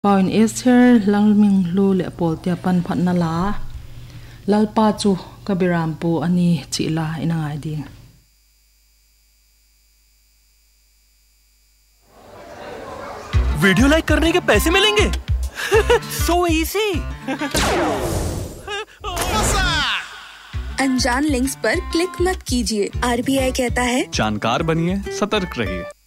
Pawn Esther langming lu le pol tia pan phat na la lalpa chu kabiram pu ani chila inangai ding video like करने के पैसे मिलेंगे so easy अनजान links पर click मत कीजिए। RBI कहता है जानकार बनिए, सतर्क रहिए।